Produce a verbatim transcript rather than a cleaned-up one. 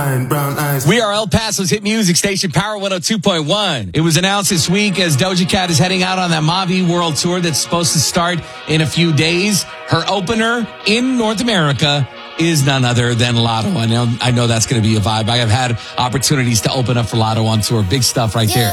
shine, brown eyes. We are El Paso's hit music station, Power one oh two point one. It was announced this week as Doja Cat is heading out on that Mavi World Tour that's supposed to start in a few days. Her opener in North America is none other than Lotto. I know, I know that's going to be a vibe. I have had opportunities to open up for Lotto on tour. Big stuff right there.